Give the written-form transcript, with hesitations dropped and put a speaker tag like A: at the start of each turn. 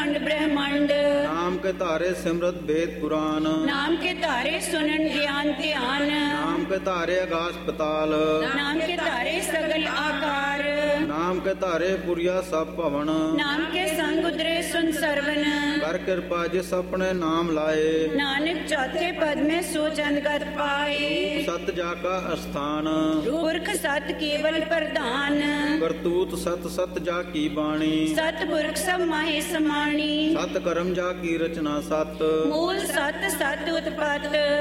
A: खंड ब्रह्मांड।
B: नाम के तारे सिमरत वेद पुराण।
A: नाम के तारे सुनन ज्ञान ध्यान।
B: नाम के तारे आकाश पताल।
A: नाम के तारे सगल आकार।
B: नाम के तारे पुरिया सब भवन।
A: नाम के संग उतरे सुन सरवन।
B: कर कृपा जिस अपने नाम लाए।
A: नानक चौथे पद में सो चंदगत पाए।
B: सत जाका स्थान।
A: पुरख सत केवल प्रधान।
B: करतूत सत सत जा की बाणी।
A: सत पुरख सब माहे समाणी।
B: सत कर्म जा की रचना सत।
A: मूल सत सत उत्पत।